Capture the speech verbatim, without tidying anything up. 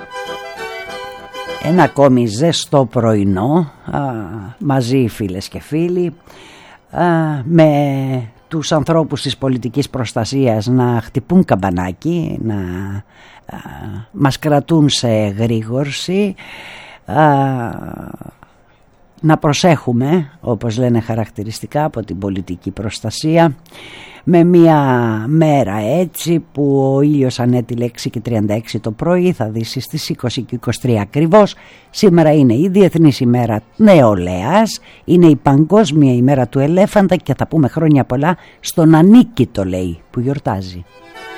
Ένα ακόμη ζεστό πρωινό, α, μαζί φίλες και φίλοι, α, με τους ανθρώπους της πολιτικής προστασίας να χτυπούν καμπανάκι, να α, μας κρατούν σε γρήγορση, α, να προσέχουμε, όπως λένε χαρακτηριστικά από την πολιτική προστασία, με μια μέρα έτσι που ο ήλιος ανέτειλε έξι και τριάντα έξι το πρωί, θα δεις στις είκοσι και είκοσι τρία ακριβώς. Σήμερα είναι η Διεθνής ημέρα νεολαίας, είναι η Παγκόσμια ημέρα του ελέφαντα και θα πούμε χρόνια πολλά στον Ανίκη, το λέει, που γιορτάζει.